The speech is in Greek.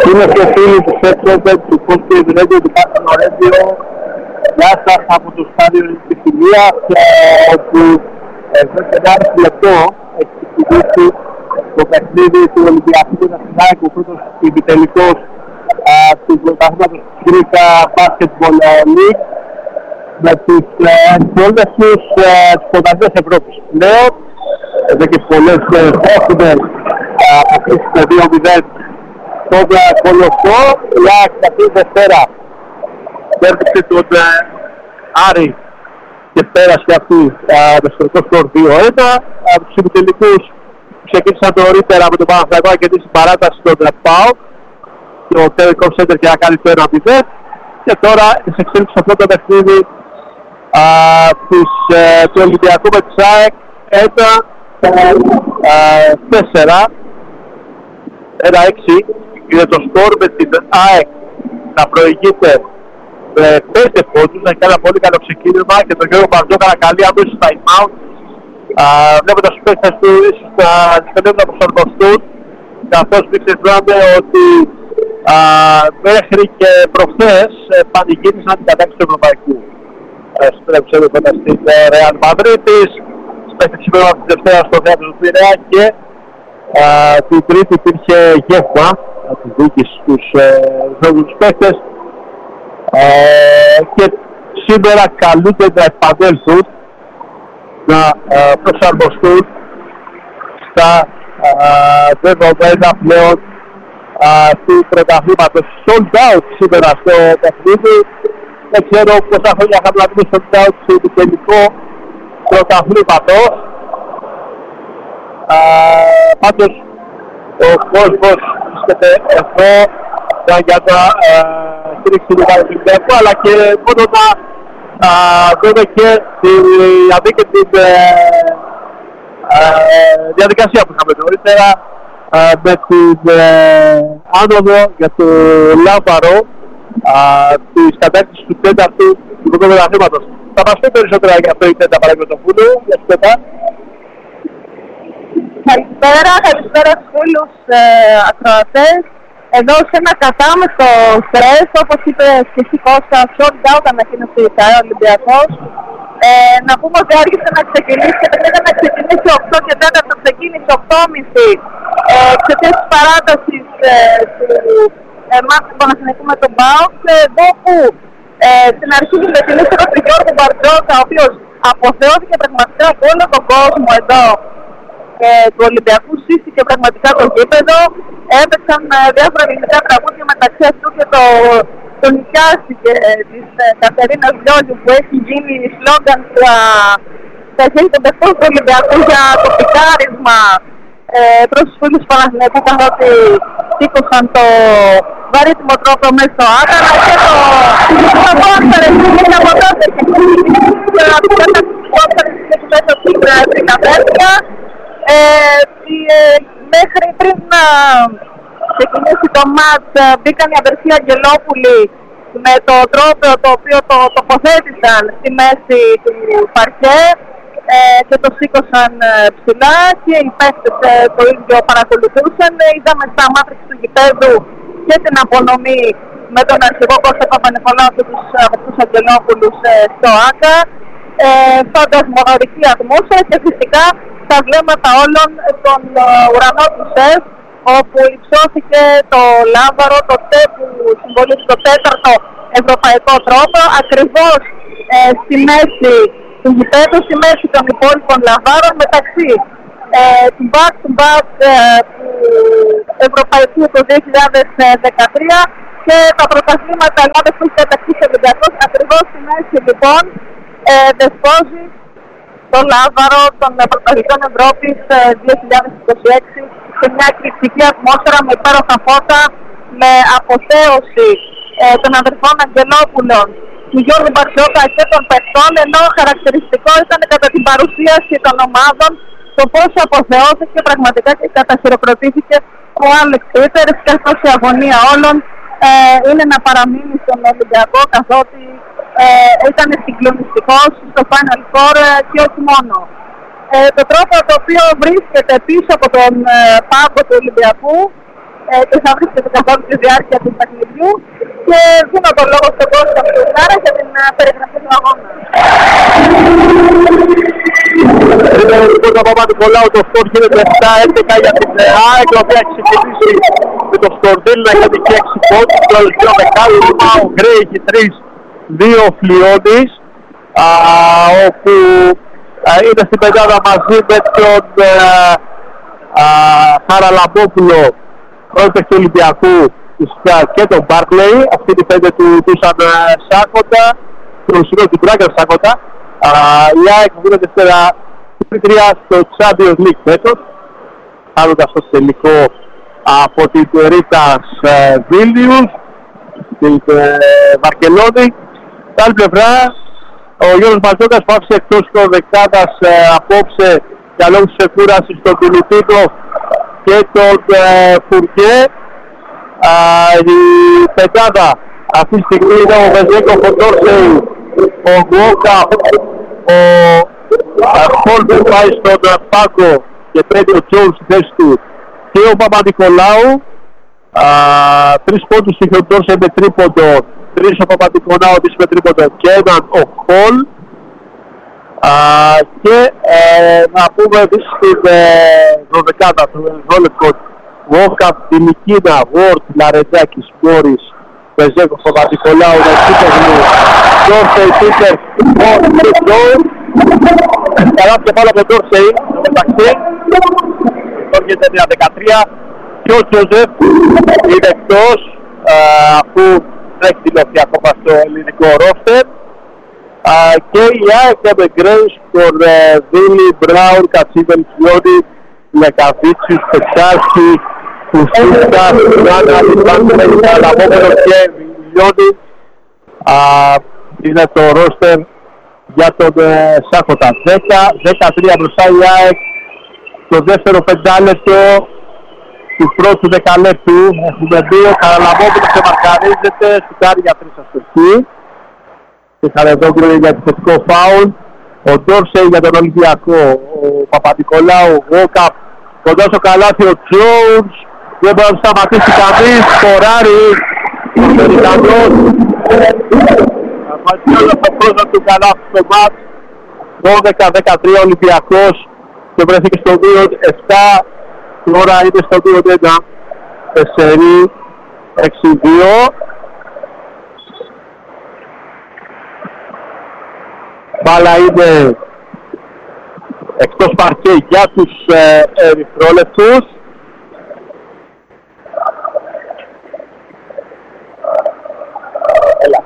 Φίλες και φίλοι του Σέτροπετ, του Podcast Radio, του Πάσχαλο Radio, γεια σας από το στάδιο της Ηλίας, όπου εδώ και 1,5 λεπτό έχει ξεκινήσει το παιχνίδι του Ολυμπιακού του Αθηνάκου, ο πρώτος ημιτελικός του πρωταθλήματος της Greek Basketball League, με τις πόλες τους πρωταθλητές Ευρώπης. Πλέον, εδώ και πολλές μέρες έχουν αποκλείσει το 2-0 στον Κολοσσό, η ΑΕΚ αυτή Δευτέρα κέρδισε τον Άρη και πέρασε αυτή με σκορικό σκορ 2-1. Από τους ημιτελικούς ξεκίνησαν νωρίτερα με τον Παναθηναϊκό να κερδίσει παράταση στον ΠΑΟΚ και ο Telekom Center και να κάνει το 1-0, και τώρα σε εξέλιξη αυτό το παιχνίδι του Ολυμπιακού με της ΑΕΚ 1-4-1-6 είναι το σκορ, με την ΑΕΚ να προηγείται με 5 πόντους, να έχει ένα πολύ καλό ξεκίνημα και τον Γιώργο Μπαρτζόκα να καλεί αμέσως time out, βλέποντας τους παίκτες του ίσως να δυσκολεύουν να προσαρμοστούν, καθώς μην ξεχνάμε ότι μέχρι και προχθές πανηγύρισαν την κατάκτηση του Ευρωπαϊκού. Στρέψε κοντά στην Real Madrid της, παίκτες σήμερα από τη Δευτέρα στο θέατρο του Πειραιά, και την Τρίτη υπήρχε γεύμα από τη διοίκηση στους ζώδους παίκτες, και σήμερα καλούνται να επανέλθουν, να προσαρμοστούν στα δεδομένα πλέον του πρωταθλήματος. Sold out σήμερα στο παιχνίδι. Δεν ξέρω πόσα χρόνια θα πρέπει να πει sold out στο τελικό πρωταθλήματος. Πάντως ο κόσμος βρίσκεται εδώ για να στηρίξει την Ολυμπιακό, αλλά και μόνο να δούμε και την διαδικασία που είχαμε νωρίτερα με την άνοδο για το Λάβαρο της κατάκτησης του τέταρτου του πρωταθλήματος. Θα μας πει περισσότερα για αυτό η Τέτα Παραγιωτοπούλου. Καλησπέρα στους όλους ακροατές. Εδώ σε ένα κατάμεστο στρες, όπως είπε και εσύ Κώστα, sold out ανακοίνωσε η ΣΑΕ Ολυμπιακός. Να πούμε ότι άρχισε να ξεκινήσει και πρέπει να ξεκινήσει 8 και 4, ξεκίνησε 8.30 εξαιτίας της παράτασης του μάτς του Παναθηναϊκού με τον ΠΑΟΚ, εδώ που στην αρχή με την είσοδο του Γιώργου Μπαρτζόκα, ο οποίος αποθεώθηκε πραγματικά από όλο τον κόσμο εδώ του Ολυμπιακού, σύστηκε πραγματικά το γήπεδο, έπαιξαν διάφορα ελληνικά τραγούδια, μεταξύ αυτού και το νοικιάστηκε της Κατερίνας Λιόλιου, που έχει γίνει σλόγγαν στα χέρια των παιχτών του Ολυμπιακού για το πικάρισμα προς τους φίλους του Παναθηναϊκού, καθότι σήκωσαν το βαρύτιμο τρόπο μέσα στο άκανα και το πόξερες είναι από τότε και μέσα στην Τρικαδέρφια. Μέχρι πριν να ξεκινήσει το μάτς μπήκαν οι αδερφοί Αγγελόπουλοι με το τρόπαιο το οποίο το τοποθέτησαν στη μέση του παρκέ και το σήκωσαν ψηλά, και οι παίκτες το ίδιο παρακολουθούσαν. Είδαμε στα μάτρix του γηπέδου και την απονομή με τον αρχηγό Κώστα Παπα-Νικολάου και τους αδερφούς Αγγελόπουλους στο ΆΚΑ. Φαντασμογορική ατμόσφαιρα και φυσικά τα βλέμματα όλων τον ουρανό του ΣΕΦ, όπου υψώθηκε το λάβαρο, το ΤΕ που συμβολίζει το τέταρτο ευρωπαϊκό τρόπο, ακριβώς στη μέση του γηπέδου, στη μέση των υπόλοιπων λαβάρων, μεταξύ του back-to-back του ευρωπαϊκού το 2013 και τα πρωταθλήματα Ελλάδας που έχει κατακτήσει ο Ολυμπιακός. Ακριβώς στη μέση λοιπόν δεσπόζει το λάβαρο των πρωταθλητών Ευρώπης 2026 σε μια εκπληκτική ατμόσφαιρα με υπέροχα φώτα, με αποθέωση των αδερφών Αγγελόπουλων, του Γιώργου Μπαρτζόκα και των παιχτών, ενώ χαρακτηριστικό ήταν κατά την παρουσίαση των ομάδων το πώς αποθεώθηκε πραγματικά και καταχειροκροτήθηκε ο Άλεξ Πίτερς, καθώς η αγωνία όλων είναι να παραμείνει στον Ολυμπιακό, καθότι ήταν συγκλονιστικός στο Final Four και όχι μόνο. Το τρόπο το οποίο βρίσκεται πίσω από τον πάγκο του Ολυμπιακού και θα βρίσκεται καθόλου στη διάρκεια του παιχνιδιού και δίνω τον λόγο στον Κώστα Στουρνάρα για την περιγραφή του αγώνα. Ήταν λοιπόν από Παπα-Νικολάου, το σκορ γίνεται 7-11 για την ΑΕΚ, η οποία έχει ξεκινήσει με το Σκορδίλ να έχει 6 πόντους, το τελευταίο δεκάλεπτο, ο Γκρέι έχει 3-2 Φλιώδης, όπου είναι στην πεντάδα μαζί με τον Χαραλαμπόπουλο, πρόεδρος του Ολυμπιακού και τον Μπάρκλεϊ. Αυτή είναι η πέντε του Ντούσαν Σάκοντα, του Μπράγκερ Σάκοντα. Η ΑΕΚ βρίσκεται σε 3 στο Champions League φέτος, χάνοντας το τελικό από την Ρίτας Βίλνιους, την Βαρκελόνη. Στην άλλη πλευρά, ο Γιώργος Μπαρτζόκας που άφησε εκτός δεκάδας απόψε για λόγους της εκούρασης στον Τιλουτίνο και τον Φουρκέ. Η πεντάδα αυτή τη στιγμή είναι ο Βεζέκοφ, ο Ντόρσεϊ, ο Γουόκα, ο Χολ που πάει στον Πάγκο και παίρνει ο Τζόουν στη θέση του και ο Παπα-Νικολάου. 3 πόντους είχε ο Ντόρσεϊ με τρίποντο, 3 ο Παπα-Νικολάου με τρίποντο και έναν ο Χολ. Και να πούμε επίσης στην δωδεκάδα του Ρόλεκοτ, Βόκα, Τιμικίνα, Βόρτ, Λαρετζάκης, Μόρις, Βεζέκοφ, Παπα-Νικολάου, Νεκίτογλου, Ντόρσεϊ, Πίτερ, Βόρτ και Τζόουν. Καλά και πάνω από τον Ντόρσεϊ, μεταξύ, το γίνεται 13 και ο Τζοζεφ είναι εκτός, αφού τρέχει τηλεοπτική ακόμα στο ελληνικό ρόστερ. Και η ΑΕΚ με Γκρέις, τον Δίλη, Μπράουν, Κατσίδελ, Φιόνι, Λεκαβίτσιους, Πετσάρσκι, Κουσίσκα, Φιάννα, Λιμπάνκρες, Καλαμόμενο και Μιλιόνι. Είναι το ρόστερ για τον Σάκοτα. 10-13 μπροστά η ΑΕΚ στο δεύτερο πεντάλεπτο του πρώτου δεκαλέπτου. Έχουμε δει ο Καραλαμόμενος και μαρκαρίζεται, σουτάρει για 3 αστοχή. Και Χαρεδόγκρου για επιθετικό φάουλ, ο Ντόρσεϊ για τον Ολυμπιακό, ο Παπα-Νικολάου, ο Γόκαπ, κοντά στο καλάθι ο Τζόουνς, δεν μπορεί να σταματήσει κανείς, σκοράρει, ο Μερικανός, Μαλτιώνας το πρώτο του καλάθι στο μάτς, 12-13 Ολυμπιακός και βρέθηκε στο 2-7, τώρα είναι στο 2-1, 4-6-2. Μπάλα είναι εκτός παρκέ για τους ερυθρόλεπτους. Έλα.